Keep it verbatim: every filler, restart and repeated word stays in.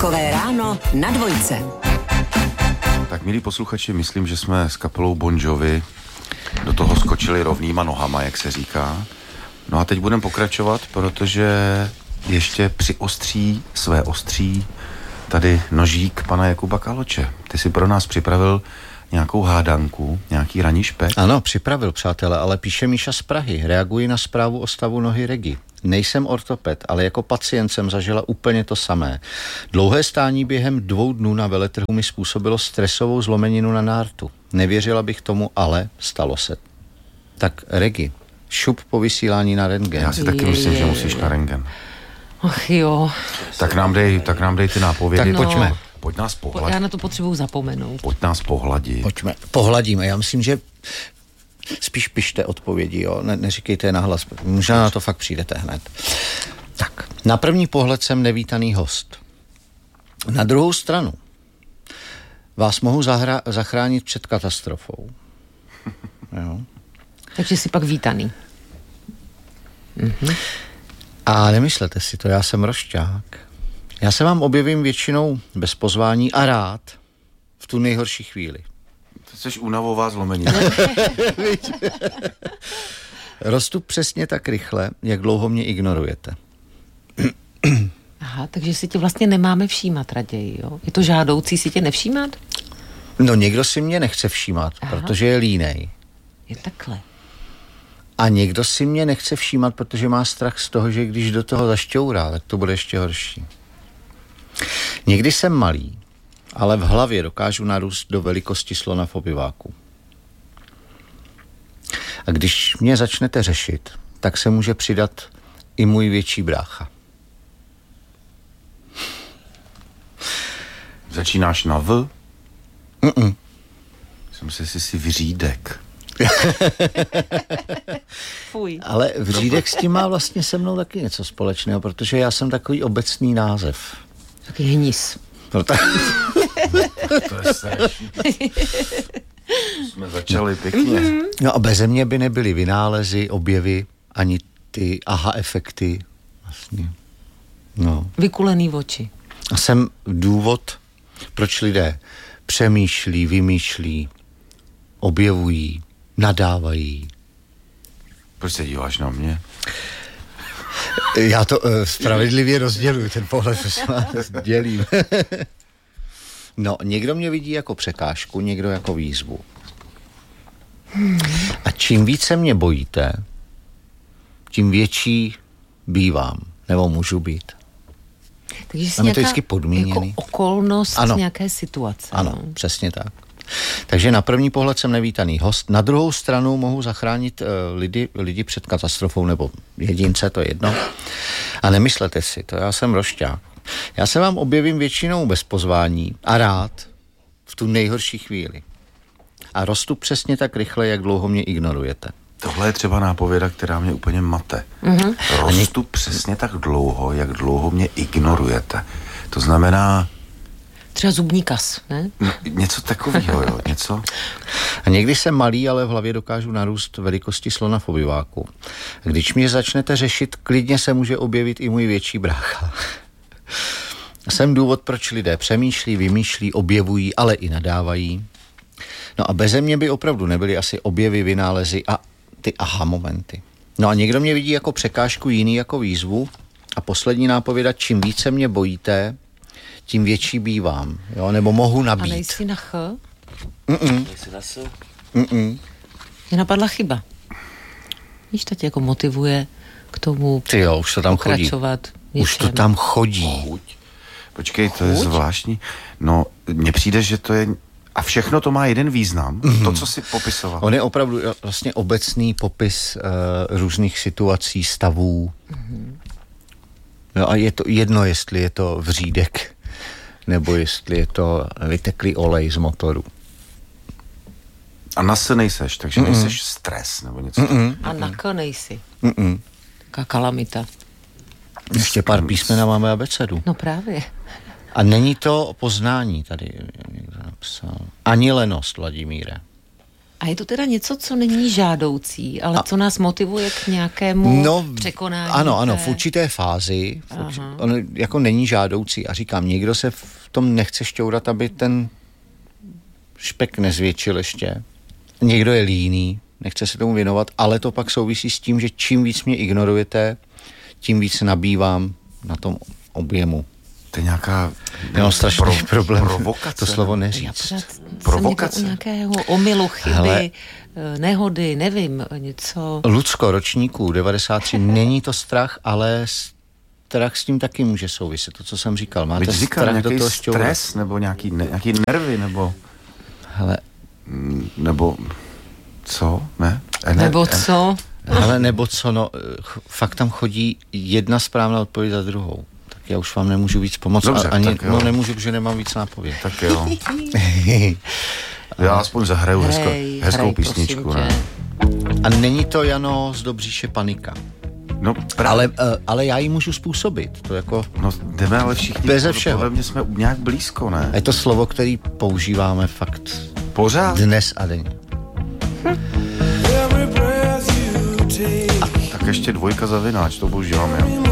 Takové ráno na dvojce. Tak, milí posluchači, myslím, že jsme s kapelou Bon Jovi do toho skočili rovnýma nohama, jak se říká. No a teď budeme pokračovat, protože ještě přiostří své ostří tady nožík pana Jakuba Kaloče. Ty si pro nás připravil nějakou hádanku, nějaký ranní špek? Ano, připravil, přátelé, ale píše Míša z Prahy. Reaguji na zprávu o stavu nohy Regi. Nejsem ortoped, ale jako pacient jsem zažila úplně to samé. Dlouhé stání během dvou dnů na veletrhu mi způsobilo stresovou zlomeninu na nártu. Nevěřila bych tomu, ale stalo se. Tak Regi, šup po vysílání na rentgen. Já si taky myslím, že musíš na rentgen. Ach jo. Tak nám dej, tak nám dej ty nápovědy. Tak pojďme. No. Pojď nás pohladit. Já na to potřebuju zapomenout. Pojď nás pohladit. Pojďme, pohladíme. Já myslím, že spíš pište odpovědi, jo. Ne, neříkejte je nahlas. Možná na to fakt přijdete hned. Tak, na první pohled jsem nevítaný host. Na druhou stranu vás mohu zahra- zachránit před katastrofou. Jo. Takže jsi pak vítaný. Mhm. A nemyslete si to, já jsem rošťák. Já se vám objevím většinou bez pozvání a rád v tu nejhorší chvíli. Ty jsi únavová zlomenina. Rostu přesně tak rychle, jak dlouho mě ignorujete. Aha, takže si tě vlastně nemáme všímat raději, jo? Je to žádoucí si tě nevšímat? No někdo si mě nechce všímat, Aha. protože je línej. Je takhle. A někdo si mě nechce všímat, protože má strach z toho, že když do toho zašťourá, tak to bude ještě horší. Někdy jsem malý, ale v hlavě dokážu narůst do velikosti slona v obyváku. A když mě začnete řešit, tak se může přidat i můj větší brácha. Začínáš na V? Mm-mm. Jsem si si si vyřídek. Fuj. Ale vřídek s tím má vlastně se mnou taky něco společného, protože já jsem takový obecný název. Taky hnis. Proto... To je strašný. Jsme začali pěkně. No a beze mě by nebyly vynálezy, objevy, ani ty aha efekty. Vlastně. No. Vykulený oči. A jsem důvod, proč lidé přemýšlí, vymýšlí, objevují, nadávají. Proč se díváš na mě? Já to uh, spravedlivě rozděluju, ten pohled se dělím. No, někdo mě vidí jako překážku, někdo jako výzvu. Hmm. A čím více mě bojíte, tím větší bývám, nebo můžu být. Takže jsi Tam je to nějaká vždycky podmíněný. jako okolnost Ano. nějaké situace. Ano, no. přesně tak. Takže na první pohled jsem nevítaný host. Na druhou stranu mohu zachránit uh, lidi, lidi před katastrofou nebo jedince, to je jedno. A nemyslete si to, já jsem rošťák. Já se vám objevím většinou bez pozvání a rád v tu nejhorší chvíli. A rostu přesně tak rychle, jak dlouho mě ignorujete. Tohle je třeba nápověda, která mě úplně mate. Mm-hmm. Rostu přesně tak dlouho, jak dlouho mě ignorujete. To znamená... Třeba zubní kas, ne? No, něco takového, jo, něco... A někdy jsem malý, ale v hlavě dokážu narůst velikosti slona v obyváku. Když mě začnete řešit, klidně se může objevit i můj větší brácha. Jsem důvod, proč lidé přemýšlí, vymýšlí, objevují, ale i nadávají. No a beze mě by opravdu nebyly asi objevy, vynálezy a ty aha momenty. No a někdo mě vidí jako překážku, jiný jako výzvu. A poslední nápověda, čím více mě bojíte, tím větší bývám, jo, nebo mohu nabít. A nejsi na ch? Mm-mm. Nejsi na s? Mm-mm. Mě napadla chyba. Víš, to tě jako motivuje k tomu Ty jo, už to tam chodí. pokračovat. Už to tam chodí. Chuť. Počkej, to je zvláštní. No, mně přijde, že to je... A všechno to má jeden význam. Mm-hmm. To, co jsi popisoval. On je opravdu vlastně obecný popis uh, různých situací, stavů. Mm-hmm. No a je to jedno, jestli je to vřídek, nebo jestli je to vyteklý olej z motoru. A na se nejseš, takže Mm-mm. nejseš stres, nebo něco. Mm-mm. A na k nejsi. Mm-mm. Taká kalamita. Ještě pár písmen máme abecedu. No právě. A není to poznání, tady někdo napsal. Ani lenost, Vladimíre. A je to teda něco, co není žádoucí, ale a... co nás motivuje k nějakému no, překonání? Ano, ano, té... v určité fázi, v urči... ono jako není žádoucí a říkám, někdo se v tom nechce šťourat, aby ten špek nezvětšil ještě. Někdo je líný, nechce se tomu věnovat, ale to pak souvisí s tím, že čím víc mě ignorujete, tím víc nabývám na tom objemu. To je nějaká no, strašný pro, problém provokace. To slovo neříct. Provokace. U nějakého omylu, chyby, hele, nehody, nevím, něco. Lucko, ročníků devadesát tři, není to strach, ale strach s tím taky může souviset. To, co jsem říkal. Máte Víš, říkal, strach do toho šťourat. Stres, nebo nějaký, ne, nějaký nervy, nebo... Hele. Nebo... Co? Ne? Ener- nebo co? Hele, nebo co, no, fakt tam chodí jedna správná odpověď za druhou. Tak já už vám nemůžu víc pomoct. Dobře, ani, no nemůžu, protože nemám víc nápověd. Tak jo. Já aspoň zahraju hej, hezko, hezkou hej, písničku. Ne? A není to, Jano, z Dobříše panika. No, ale, ale já ji můžu způsobit. To jako... No jdeme ale všichni. Beze všeho. Podle mě jsme nějak blízko, ne? A je to slovo, který používáme fakt pořád. Dnes a denně. Tak ještě dvojka zavináč, to používám já.